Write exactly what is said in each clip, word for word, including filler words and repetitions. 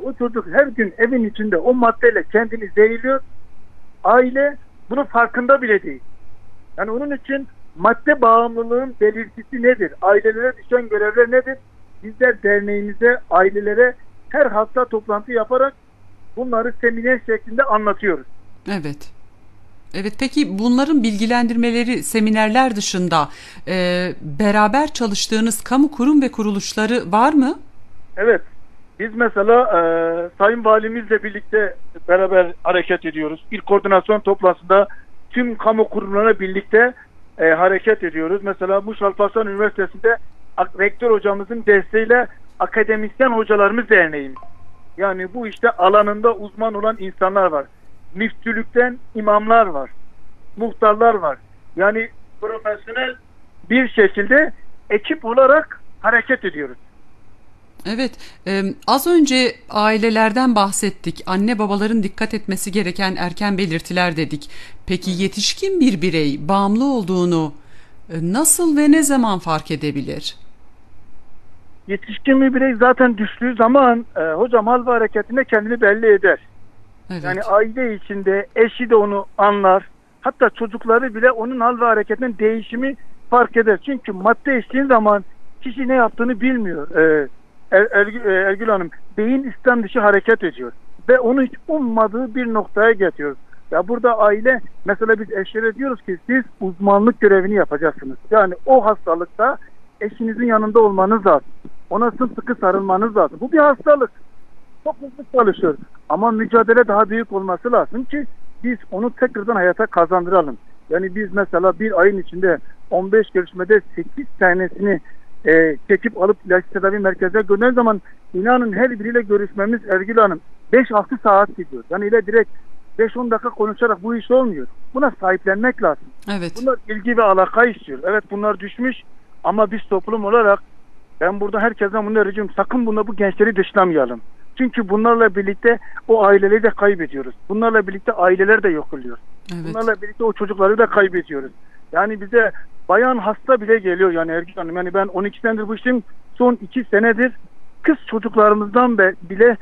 o çocuk her gün evin içinde o maddeyle kendini zehirliyor. Aile bunun farkında bile değil. Yani onun için madde bağımlılığın belirtisi nedir? Ailelere düşen görevler nedir? Bizler derneğimize, ailelere her hafta toplantı yaparak bunları seminer şeklinde anlatıyoruz. Evet. Evet, peki bunların bilgilendirmeleri, seminerler dışında e, beraber çalıştığınız kamu kurum ve kuruluşları var mı? Evet. Biz mesela e, Sayın Valimizle birlikte beraber hareket ediyoruz. İlk koordinasyon toplantısında tüm kamu kurumlarına birlikte e, hareket ediyoruz. Mesela Muş Alparslan Üniversitesi'nde rektör hocamızın desteğiyle akademisyen hocalarımız derneğimiz. Yani bu işte alanında uzman olan insanlar var. Müftülükten imamlar var. Muhtarlar var. Yani profesyonel bir şekilde ekip olarak hareket ediyoruz. Evet, e, az önce ailelerden bahsettik. Anne babaların dikkat etmesi gereken erken belirtiler dedik. Peki yetişkin bir birey bağımlı olduğunu e, nasıl ve ne zaman fark edebilir? Yetişkin bir birey zaten düştüğü zaman e, hocam hal ve hareketinde kendini belli eder. Evet. Yani aile içinde eşi de onu anlar. Hatta çocukları bile onun hal ve hareketinden değişimi fark eder. Çünkü madde içtiğin zaman kişi ne yaptığını bilmiyor. Ee, er, Ergül, Ergül Hanım, beyin istem dışı hareket ediyor. Ve onu hiç ummadığı bir noktaya getiriyor. Ya burada aile, mesela biz eşlere diyoruz ki siz uzmanlık görevini yapacaksınız. Yani o hastalıkta eşinizin yanında olmanız lazım. Ona sımsıkı sarılmanız lazım. Bu bir hastalık. Çok hızlı çalışıyor. Ama mücadele daha büyük olması lazım ki biz onu tekrardan hayata kazandıralım. Yani biz mesela bir ayın içinde on beş görüşmede sekiz tanesini e, çekip alıp ilaç tedavi merkezine gönderdiği zaman inanın her biriyle görüşmemiz Ergül Hanım beş altı saat gidiyor. Yani ile direkt beş on dakika konuşarak bu iş olmuyor. Buna sahiplenmek lazım. Evet. Bunlar ilgi ve alaka istiyor. Evet, bunlar düşmüş ama biz toplum olarak ben burada herkesten bunu arayacağım. Sakın buna bu gençleri dışlamayalım. Çünkü bunlarla birlikte o aileleri de kaybediyoruz. Bunlarla birlikte aileler de yok oluyor. Evet. Bunlarla birlikte o çocukları da kaybediyoruz. Yani bize bayan hasta bile geliyor yani Ergün Hanım. Yani ben on iki senedir bu işim, son iki senedir kız çocuklarımızdan bile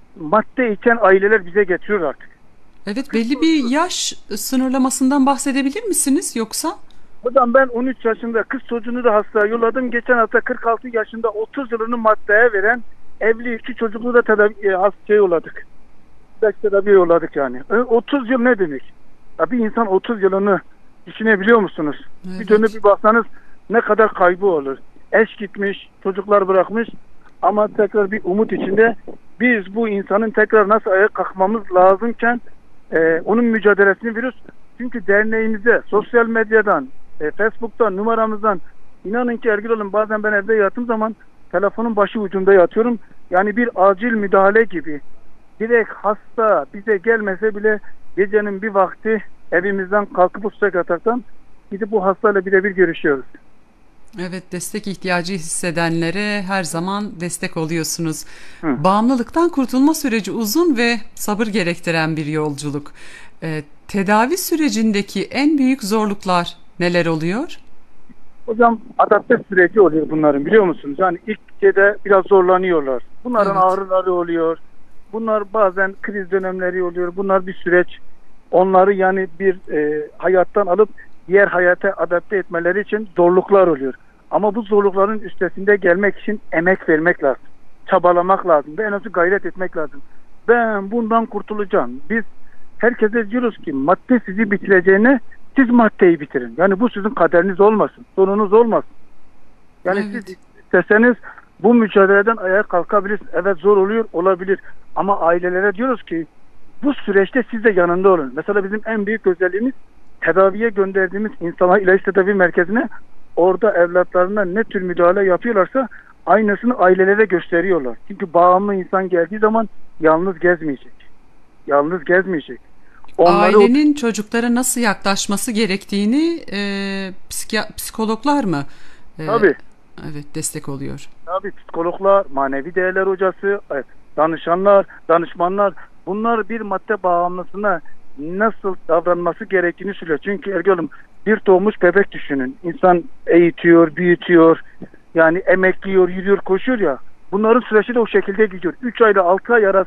madde içen aileler bize getiriyor artık. Evet, belli bir yaş sınırlamasından bahsedebilir misiniz yoksa? Hocam ben on üç yaşında kız çocuğunu da hastaya yolladım. Geçen hafta kırk altı yaşında otuz yılını maddeye veren evli iki çocuklu da tedavi, hastaya yolladık. İlaç tedaviye yolladık yani. otuz yıl ne demek? Ya bir insan otuz yılını düşünebiliyor musunuz? Evet. Bir dönüp bir baksanız ne kadar kaybı olur. Eş gitmiş, çocuklar bırakmış ama tekrar bir umut içinde biz bu insanın tekrar nasıl ayağa kalkmamız lazımken e, onun mücadelesini veriyoruz. Çünkü derneğimize sosyal medyadan, e, Facebook'tan, numaramızdan inanın ki Ergül Hanım, bazen ben evde yattığım zaman telefonun başı ucunda yatıyorum. Yani bir acil müdahale gibi. Direkt hasta bize gelmese bile gecenin bir vakti evimizden kalkıp uçacak yataktan gidip bu hastayla birebir görüşüyoruz. Evet, destek ihtiyacı hissedenlere her zaman destek oluyorsunuz. Hı. Bağımlılıktan kurtulma süreci uzun ve sabır gerektiren bir yolculuk. Ee, tedavi sürecindeki en büyük zorluklar neler oluyor? Hocam adapte süreci oluyor bunların, biliyor musunuz? Yani ilk şeyde biraz zorlanıyorlar. Bunların evet. ağrıları oluyor. Bunlar bazen kriz dönemleri oluyor. Bunlar bir süreç. Onları yani bir e, hayattan alıp diğer hayata adapte etmeleri için zorluklar oluyor. Ama bu zorlukların üstesinde gelmek için emek vermek lazım. Çabalamak lazım. Ve en azı gayret etmek lazım. Ben bundan kurtulacağım. Biz herkese diyoruz ki madde sizi bitireceğine siz maddeyi bitirin. Yani bu sizin kaderiniz olmasın. Sonunuz olmasın. Yani evet. siz isteseniz bu mücadeleden ayağa kalkabilirsiniz. Evet, zor oluyor, olabilir. Ama ailelere diyoruz ki bu süreçte siz de yanında olun. Mesela bizim en büyük özelliğimiz tedaviye gönderdiğimiz insanlar ilaç tedavi merkezine orada evlatlarına ne tür müdahale yapıyorlarsa aynısını ailelere gösteriyorlar. Çünkü bağımlı insan geldiği zaman yalnız gezmeyecek. Yalnız gezmeyecek. Onları ailenin o... çocuklara nasıl yaklaşması gerektiğini e, psiki- psikologlar mı? E, Tabii. Evet, destek oluyor. Tabii psikologlar, manevi değerler hocası, evet, danışanlar, danışmanlar, bunlar bir madde bağımlısına nasıl davranması gerektiğini söylüyor. Çünkü Ergül Hanım, bir doğmuş bebek düşünün. İnsan eğitiyor, büyütüyor, yani emekliyor, yürüyor, koşuyor ya. Bunların süreci de o şekilde gidiyor. üç ayla altı ay arası